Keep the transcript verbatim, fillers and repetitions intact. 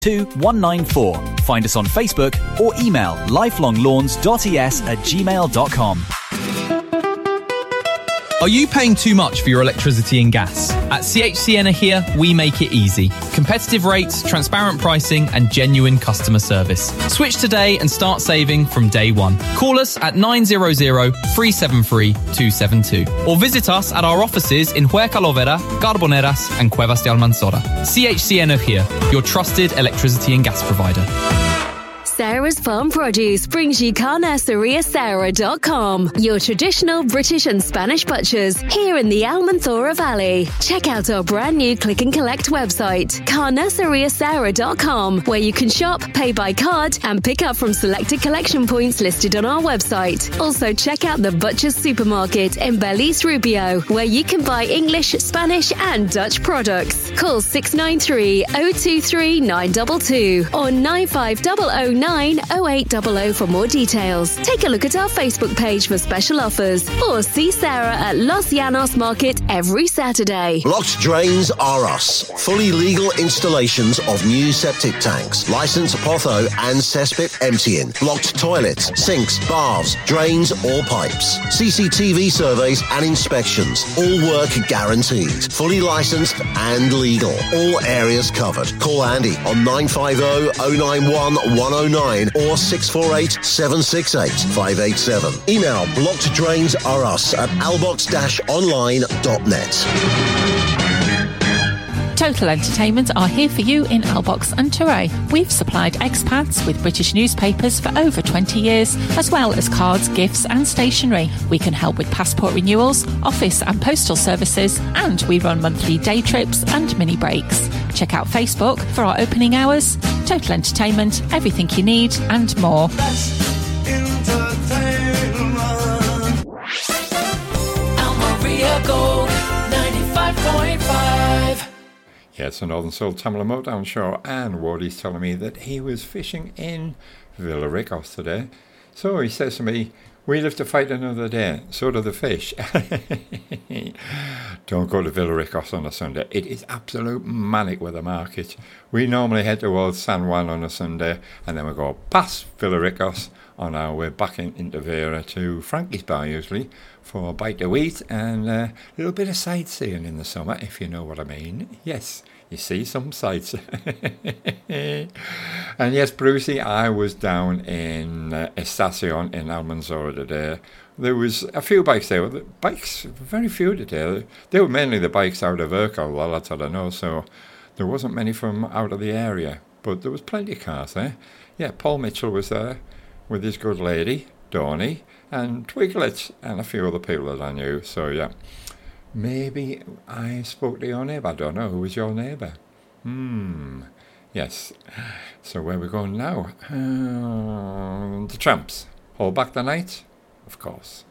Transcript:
two one nine four. Find us on Facebook or email lifelonglawns.es at gmail dot com. Are you paying too much for your electricity and gas? At C H C Energia, we make it easy. Competitive rates, transparent pricing, and genuine customer service. Switch today and start saving from day one. Call us at nine hundred, three seven three, two seven two or visit us at our offices in Huercalovera, Carboneras, and Cuevas de Almanzora. C H C Energia, your trusted electricity and gas provider. Sarah's Farm Produce brings you carniceria sarah dot com, your traditional British and Spanish butchers here in the Almanzora Valley. Check out our brand new click and collect website, carniceria sarah dot com, where you can shop, pay by card, and pick up from selected collection points listed on our website. Also, check out the Butcher's Supermarket in Belize Rubio, where you can buy English, Spanish, and Dutch products. Call six nine three, zero two three, nine two two or nine five zero zero nine oh eight hundred for more details. Take a look at our Facebook page for special offers or see Sarah at Los Llanos Market every Saturday. Blocked Drains R Us. Fully legal installations of new septic tanks, licensed potho and cesspit emptying, blocked toilets, sinks, baths, drains or pipes. C C T V surveys and inspections. All work guaranteed. Fully licensed and legal. All areas covered. Call Andy on nine five zero, zero nine one, one zero nine or six four eight, seven six eight, five eight seven. Email blockeddrainsrus at albox dash online dot net. Total Entertainment are here for you in Albox and Torray. We've supplied expats with British newspapers for over twenty years, as well as cards, gifts and stationery. We can help with passport renewals, office and postal services, and we run monthly day trips and mini breaks. Check out Facebook for our opening hours. Total Entertainment, everything you need and more. Almeria Gold ninety-five point five. Yeah, it's the Northern Soul Tamala Motown show, and Wardy's telling me that he was fishing in Villaricos today. So he says to me, we live to fight another day, so do the fish. Don't go to Villaricos on a Sunday. It is absolute manic with the market. We normally head towards San Juan on a Sunday, and then we go past Villaricos on our way back in, into Vera to Frankie's Bar usually for a bite to eat and a little bit of sightseeing in the summer, if you know what I mean. Yes, you see some sights. And yes, Brucey, I was down in uh, Estacion in Almanzora today. There was a few bikes there. The bikes, very few today. They were mainly the bikes out of Urkel, well, that's what I know, so there wasn't many from out of the area. But there was plenty of cars there. Yeah, Paul Mitchell was there with his good lady, Donny, and Twiglet, and a few other people that I knew. So, yeah, maybe I spoke to your neighbour. I don't know. Who was your neighbour? Hmm, yes. So where are we going now? Uh, the Tramps. Hold Back the Night? Of course.